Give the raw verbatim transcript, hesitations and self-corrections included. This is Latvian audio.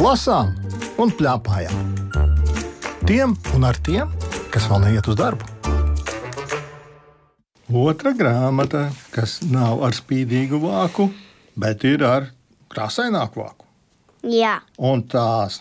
lasām un plēpājām. Tiem un ar tiem, kas vēl neiet uz darbu. Otra grāmata, kas nav ar spīdīgu vāku, bet ir ar krāsaināku vāku. Jā. Un tās